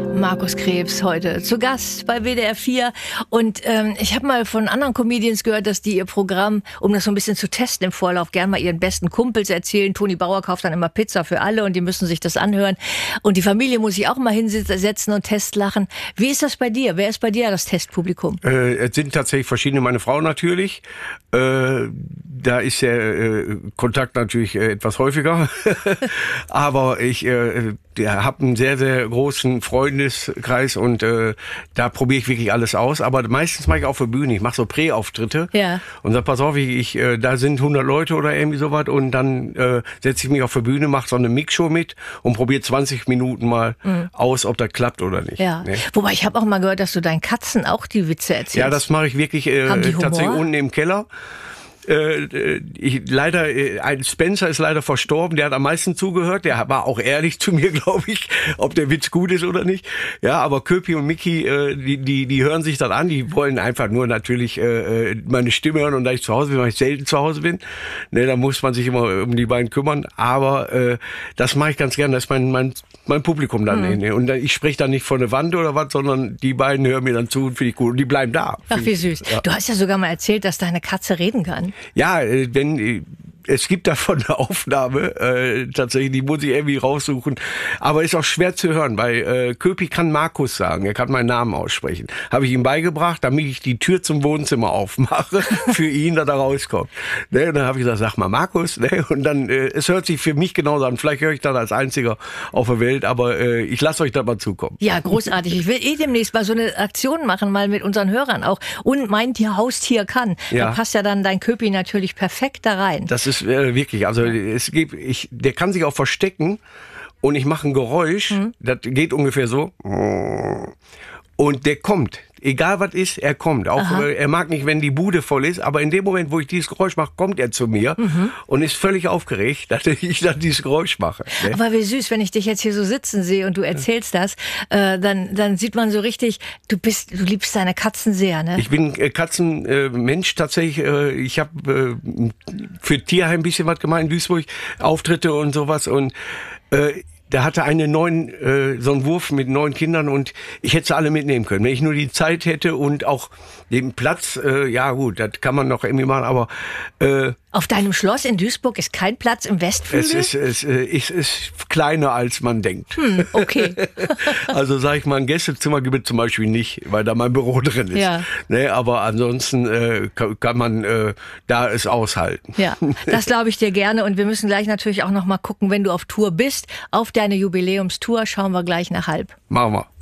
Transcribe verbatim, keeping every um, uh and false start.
Markus Krebs heute zu Gast bei W D R vier. Und ähm, ich habe mal von anderen Comedians gehört, dass die ihr Programm, um das so ein bisschen zu testen im Vorlauf, gern mal ihren besten Kumpels erzählen. Toni Bauer kauft dann immer Pizza für alle und die müssen sich das anhören. Und die Familie muss sich auch mal hinsetzen und testlachen. Wie ist das bei dir? Wer ist bei dir das Testpublikum? Äh, es sind tatsächlich verschiedene. Meine Frau natürlich. Äh, da ist der äh, Kontakt natürlich äh, etwas häufiger. Aber ich äh, habe einen sehr, sehr großen Freundeskreis und äh, da probiere ich wirklich alles aus. Aber meistens mache ich auf der Bühne. Ich mache so Prä-Auftritte. Ja. Und sag, pass auf, ich, ich, äh, da sind hundert Leute oder irgendwie sowas. Und dann äh, setze ich mich auf der Bühne, mache so eine Mixshow mit und probiere zwanzig Minuten mal mhm. aus, ob das klappt oder nicht. Ja. Nee. Wobei, ich habe auch mal gehört, dass du deinen Katzen auch die Witze erzählst. Ja, das mache ich wirklich äh, tatsächlich unten im Keller. Äh, ich, leider, ein Spencer ist leider verstorben, der hat am meisten zugehört, der war auch ehrlich zu mir, glaube ich, ob der Witz gut ist oder nicht. Ja, aber Köpi und Mickey, äh, die, die, die hören sich dann an, die wollen einfach nur natürlich äh, meine Stimme hören und da ich zu Hause bin, weil ich selten zu Hause bin, ne, da muss man sich immer um die beiden kümmern, aber äh, das mache ich ganz gerne, das ist mein, mein, mein Publikum dann. Mhm. Ne? Und ich spreche dann nicht von der Wand oder was, sondern die beiden hören mir dann zu und finde ich gut und die bleiben da. Ach, wie süß. Ja. Du hast ja sogar mal erzählt, dass deine Katze reden kann. Ja, wenn es gibt davon eine Aufnahme, äh, tatsächlich, die muss ich irgendwie raussuchen, aber ist auch schwer zu hören, weil äh, Köpi kann Markus sagen, er kann meinen Namen aussprechen. Habe ich ihm beigebracht, damit ich die Tür zum Wohnzimmer aufmache, für ihn, dass er rauskommt. Ne, und dann habe ich gesagt, sag mal Markus, ne, und dann, äh, es hört sich für mich genauso an, vielleicht höre ich das als Einziger auf der Welt, aber äh, ich lasse euch das mal zukommen. Ja, großartig. Ich will eh demnächst mal so eine Aktion machen, mal mit unseren Hörern auch. Und mein Tier, Haustier kann. Ja. Da passt ja dann dein Köpi natürlich perfekt da rein. Das ist äh, wirklich, also es gibt, ich, der kann sich auch verstecken und ich mache ein Geräusch, mhm. das geht ungefähr so und der kommt. Egal was ist, er kommt. Auch äh, er mag nicht, wenn die Bude voll ist, aber in dem Moment, wo ich dieses Geräusch mache, kommt er zu mir mhm. und ist völlig aufgeregt, dass ich dann dieses Geräusch mache. Ne? Aber wie süß, wenn ich dich jetzt hier so sitzen sehe und du erzählst das, äh, dann dann sieht man so richtig, du bist, du liebst deine Katzen sehr, ne? Ich bin äh, Katzenmensch äh, tatsächlich. Äh, ich habe äh, für Tierheim ein bisschen was gemacht in Duisburg, Auftritte und sowas und äh, da hatte eine neun, äh, so einen Wurf mit neun Kindern und ich hätte sie alle mitnehmen können. Wenn ich nur die Zeit hätte und auch den Platz, äh, ja gut, das kann man noch irgendwie machen, aber... Äh, Auf deinem Schloss in Duisburg ist kein Platz im Westflügel? Es ist, es, es ist kleiner, als man denkt. Hm, okay. Also sag ich mal, ein Gästezimmer gibt es zum Beispiel nicht, weil da mein Büro drin ist. Ja. Ne, aber ansonsten äh, kann, kann man äh, da es aushalten. Ja, das glaube ich dir gerne. Und wir müssen gleich natürlich auch noch mal gucken, wenn du auf Tour bist, auf deine Jubiläumstour, schauen wir gleich nach halb. Machen wir.